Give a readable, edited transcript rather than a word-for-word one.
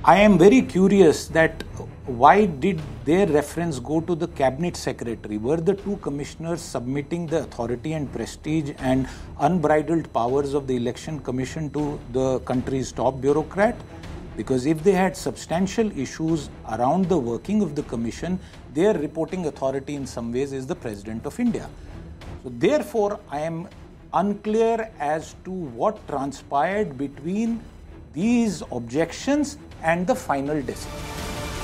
I am very curious that why did their reference go to the cabinet secretary? Were the two commissioners submitting the authority and prestige and unbridled powers of the election commission to the country's top bureaucrat? Because if they had substantial issues around the working of the commission, their reporting authority in some ways is the President of India. So therefore, I am unclear as to what transpired between these objections and the final decision.